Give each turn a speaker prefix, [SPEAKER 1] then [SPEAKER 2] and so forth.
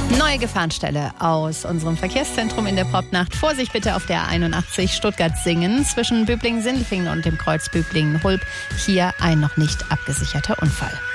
[SPEAKER 1] Neue Gefahrenstelle aus unserem Verkehrszentrum in der Popnacht. Vorsicht bitte auf der 81 Stuttgart-Singen zwischen Böblingen-Sindelfingen und dem Kreuz Böblingen-Hulb. Hier ein noch nicht abgesicherter Unfall.